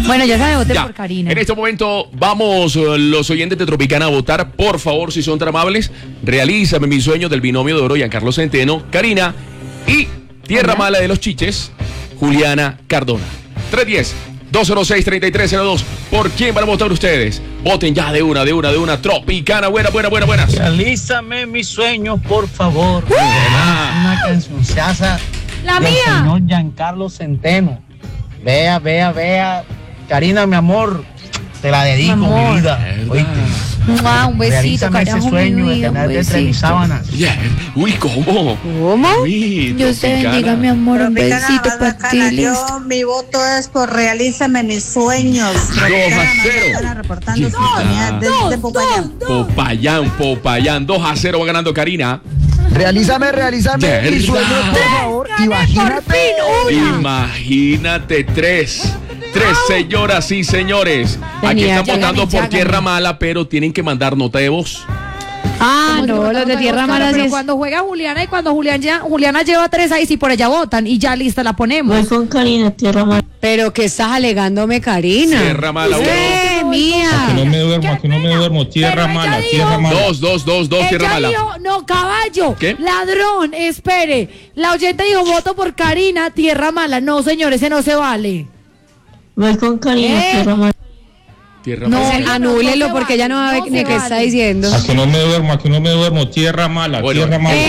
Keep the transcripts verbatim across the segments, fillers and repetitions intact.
Bueno, ya sabe, voten Ya. por Karina. En este momento vamos uh, los oyentes de Tropicana a votar. Por favor, si son tan amables, realízame mi sueño del binomio de oro, Giancarlo Centeno, Karina y Tierra Hola. Mala de los Chiches, Juliana Cardona. tres uno cero, dos cero seis, tres tres cero dos. ¿Por quién van a votar ustedes? Voten ya de una, de una, de una. Tropicana, buena, buena, buena, buenas. Realízame mis sueños, por favor. Buena. Una cancionciaza La del mía. señor Giancarlo Centeno. Vea, vea, vea. Karina, mi amor, te la dedico, Mi amor. mi vida. Verdad. ¿Oíste? Mua, un besito, Realízame ese carajo, sueño mi de vida, un tener entre mis besito. sábanas. Yeah. Uy, ¿cómo? ¿Cómo? Uy, Dios te Tropicana. bendiga, mi amor, un Tropicana, besito más para bacana. ti, listo. Yo, mi voto es por realízame mis sueños. Tropicana, más cero. bacana, reportando Ya. sintonía desde Popayán. Popayán, Popayán. dos a cero va ganando Karina. Realízame, realízame ¿Verdad? mi sueño, por favor. Imagínate. Imagínate, tres. Tres, señoras y señores. Aquí Tenía, están ya votando gané, ya por Tierra gané. Mala, pero tienen que mandar nota de voz. Ah, no, los de Tierra Mala sí Pero es... cuando juega Juliana y cuando Julián ya, Juliana lleva tres ahí, sí por ella votan y ya lista la ponemos. Voy con Karina, Tierra Mala. Pero que estás alegándome, Karina. Tierra Mala, uno. ¡Eh, mía! No me duermo, aquí no me duermo. Tierra Pero ella mala, dijo- tierra mala. Dos, dos, dos, dos, Tierra Ella Mala. dijo, no, caballo, ¿Qué? ladrón, espere. La oyente dijo, voto por Karina, Tierra Mala. No, señor, ese no se vale. Voy con Karina, ¿Eh? Tierra Mala. Tierra No, Mala. no, Anúlelo se porque ella no vale, sabe no ni se qué está vale. diciendo. Aquí no me duermo, aquí no me duermo. Tierra mala, Bueno, tierra mala.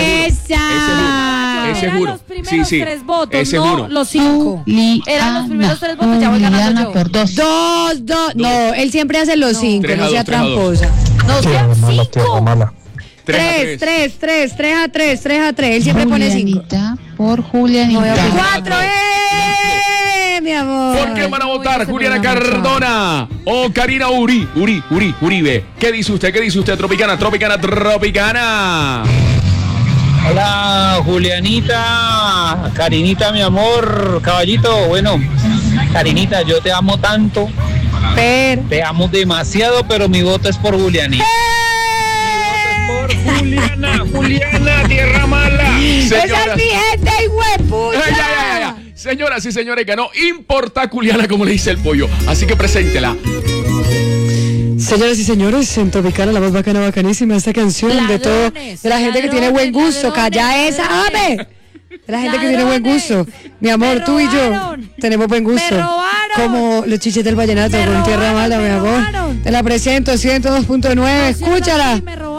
¡Esa! Ese Eran juro. los primeros Sí, sí. tres votos, Ese no juro. los cinco. Eran los primeros tres votos, ya voy ganando yo. Dos, dos. No, él siempre hace los cinco, Tres a no dos, sea tres a dos. tramposa. No sean cinco. Tres a Tres, tres. tres, tres, tres a tres, tres a tres. Él siempre pone cinco. Por Julianita. Cuatro, ¡eh! Mi amor. ¿Por qué van a votar? Uy, ese Juliana me llama Cardona o Karina Uri, Uri, Uri, Uribe. ¿Qué dice usted? ¿Qué dice usted? Tropicana, Tropicana, Tropicana. Hola, Julianita. Karinita, mi amor. Caballito, bueno. Karinita, yo te amo tanto. Per. Te amo demasiado, pero mi voto es por Julianita. Mi voto es por Juliana, Juliana, Tierra Mala. Esa Señoras, es mi gente, hueputa. Ay, ay, ay, ay. Señoras y señores, ganó Importaculiana, como le dice el pollo. Así que preséntela. Señoras y señores, en Tropicana, la voz bacana, bacanísima, esta canción de todo, Ladrones, de la gente que tiene buen ladrones, gusto, calla ladrones, esa, ladrones. ¡ame! De la gente que tiene buen Ladrones. gusto. Mi amor, Me tú y yo robaron. tenemos buen gusto. Me robaron. Como los chiches del vallenato Me con Tierra robaron, Mala, me mi amor. robaron. Te la presento, ciento dos punto nueve, No, sí, ahora escúchala. sí me robaron.